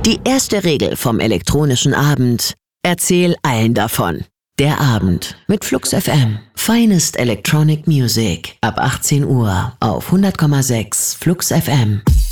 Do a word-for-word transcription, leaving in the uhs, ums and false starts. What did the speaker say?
Die erste Regel vom elektronischen Abend: Erzähl allen davon. Der Abend mit Flux F M. Finest Electronic Music. Ab achtzehn Uhr auf hundert Komma sechs Flux F M.